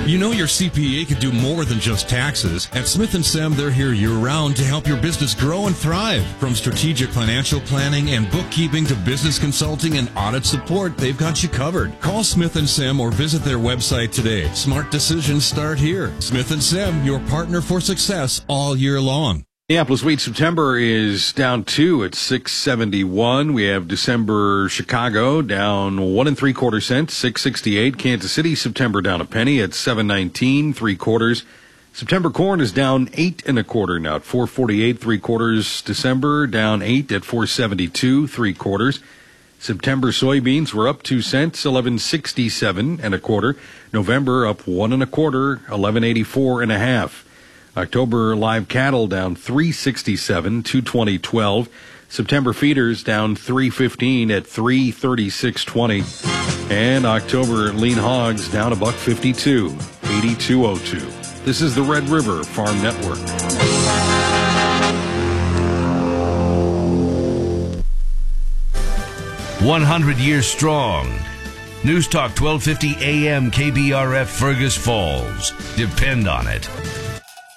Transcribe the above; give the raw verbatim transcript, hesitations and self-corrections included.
You know your C P A could do more than just taxes. At Smith and Sam, they're here year-round to help your business grow and thrive. From strategic financial planning and bookkeeping to business consulting and audit support, they've got you covered. Call Smith and Sam or visit their website today. Smart decisions start here. Smith and Sam, your partner for success all year long. Minneapolis wheat September is down two at six seventy-one. We have December Chicago down one and three quarter cents, six sixty-eight. Kansas City September down a penny at seven nineteen, three quarters. September corn is down eight and a quarter now at four forty-eight, three quarters. December down eight at four seventy-two, three quarters. September soybeans were up two cents, eleven sixty-seven and a quarter. November up one and a quarter, eleven eighty-four and a half. October live cattle down three sixty-seven, two twenty twelve. September feeders down three fifteen at three thirty-six twenty. And October lean hogs down a buck fifty-two, eighty-two oh two. This is the Red River Farm Network. one hundred years strong. News Talk twelve fifty A M K B R F Fergus Falls. Depend on it.